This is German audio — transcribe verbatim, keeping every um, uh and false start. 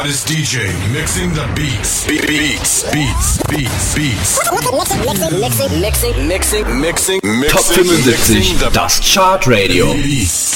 hottest D J mixing the beats. Be- beats, beats, beats, beats. Mixing, mixing, mixing, mixing, mixing, Mixing, mixing, Top fünfundsiebzig, mixing the das Chart Radio. beats.